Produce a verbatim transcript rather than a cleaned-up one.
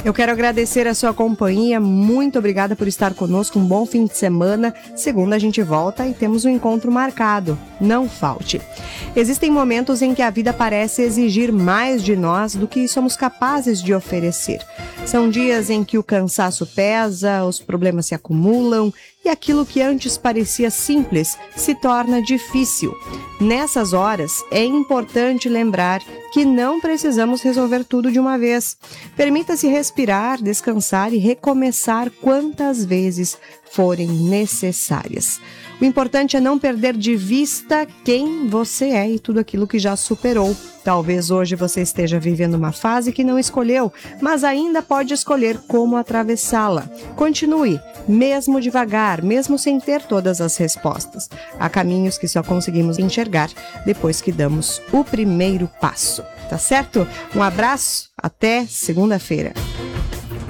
Eu quero agradecer a sua companhia, muito obrigada por estar conosco, um bom fim de semana. Segunda a gente volta e temos um encontro marcado, não falte. Existem momentos em que a vida parece exigir mais de nós do que somos capazes de oferecer. São dias em que o cansaço pesa, os problemas se acumulam e aquilo que antes parecia simples se torna difícil. Nessas horas, é importante lembrar que não precisamos resolver tudo de uma vez. Permita-se respirar, descansar e recomeçar quantas vezes forem necessárias. O importante é não perder de vista quem você é e tudo aquilo que já superou. Talvez hoje você esteja vivendo uma fase que não escolheu, mas ainda pode escolher como atravessá-la. Continue, mesmo devagar, mesmo sem ter todas as respostas. Há caminhos que só conseguimos enxergar depois que damos o primeiro passo. Tá certo? Um abraço, até segunda-feira.